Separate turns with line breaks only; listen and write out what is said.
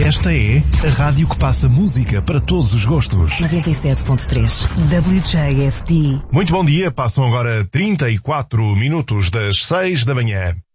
Esta é a rádio que passa música para todos os gostos.
97.3 WJFD.
Muito bom dia, passam agora 34 minutos das 6 da manhã.